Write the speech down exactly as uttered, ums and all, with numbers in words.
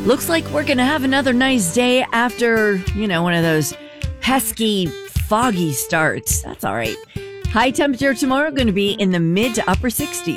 Looks like we're going to have another nice day after, you know, one of those pesky, foggy starts. That's all right. High temperature tomorrow going to be in the mid to upper sixties.